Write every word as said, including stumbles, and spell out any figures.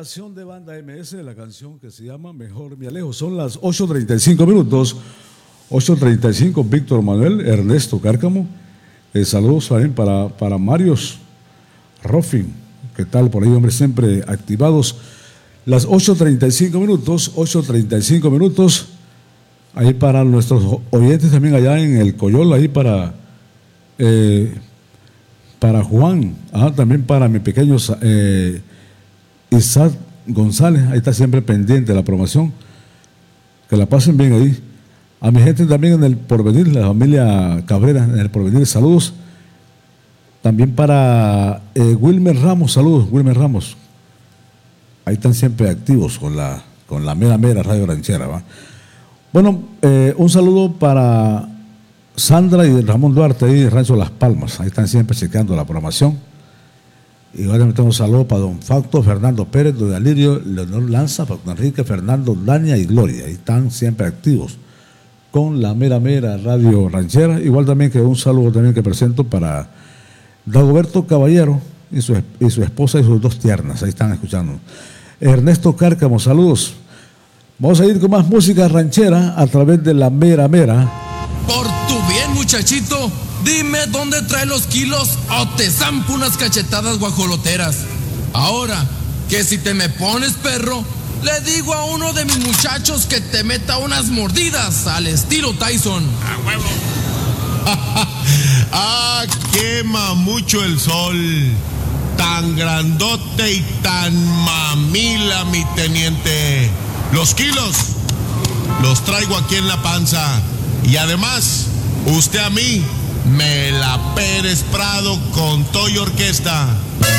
agrupación de Banda M S, la canción que se llama Mejor me alejo. Son las ocho treinta y cinco minutos. ocho treinta y cinco, Víctor Manuel, Ernesto Cárcamo. Eh, saludos también para, para Marios Roffin. ¿Qué tal por ahí, hombre? Siempre activados. Las ocho treinta y cinco minutos, ocho treinta y cinco minutos. Ahí para nuestros oyentes también allá en el Coyol, ahí para, eh, para Juan, ah, también para mi pequeño eh, Isaac González, ahí está siempre pendiente de la promoción. Que la pasen bien ahí. A mi gente también en el Porvenir, la familia Cabrera, en el Porvenir, saludos. También para eh, Wilmer Ramos, saludos, Wilmer Ramos. Ahí están siempre activos con la, con la mera mera Radio Ranchera, ¿va? Bueno, eh, un saludo para Sandra y Ramón Duarte ahí de Rancho Las Palmas. Ahí están siempre chequeando la programación. Y ahora tengo un saludo para don Facto, Fernando Pérez, don Alirio, Leonor Lanza, Facto Enrique, Fernando, Dania y Gloria. Ahí están siempre activos con la mera mera Radio Ranchera. Igual también que un saludo también que presento para Dagoberto Caballero y su, y su esposa y sus dos tiernas. Ahí están escuchando. Ernesto Cárcamo, saludos. Vamos a ir con más música ranchera a través de la mera mera. Por tu bien, muchachito, dime dónde trae los kilos o te zampo unas cachetadas guajoloteras. Ahora, que si te me pones perro, le digo a uno de mis muchachos que te meta unas mordidas al estilo Tyson. ¡A huevo! ¡Ah, quema mucho el sol! Tan grandote y tan mamila, mi teniente. Los kilos los traigo aquí en la panza. Y además, usted a mí me la Pérez Prado con Toy Orquesta.